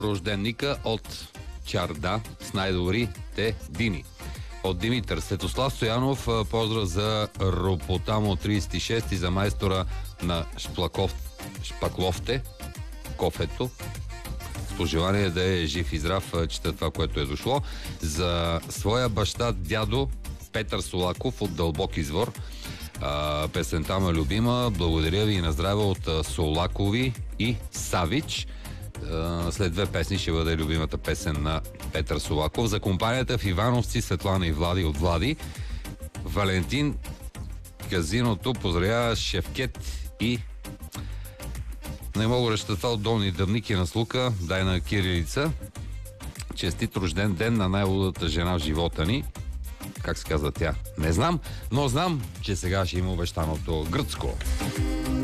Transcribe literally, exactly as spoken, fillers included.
рожденника от Чарда с най-добрите дини. От Димитър. Светослав Стоянов, поздрав за Ропотамо тридесет и шест и за майстора на Шплаков, Шпакловте, Кофето. С пожелание да е жив и здрав, чета това, което е дошло. За своя баща, дядо Петър Солаков от Дълбок извор. А, песента ме любима. Благодаря ви и на здраве от Солакови и Савич. А, след две песни ще бъде любимата песен на Петър Солаков. За компанията в Ивановци, Светлана и Влади от Влади. Валентин Казиното поздравява Шевкет и не мога реща това от Долни Дъвники на Слука. Дай на кирилица. Честит рожден ден на най-лудата жена в живота ни. Как се казва тя? Не знам, но знам, че сега ще има обещаното гръцко.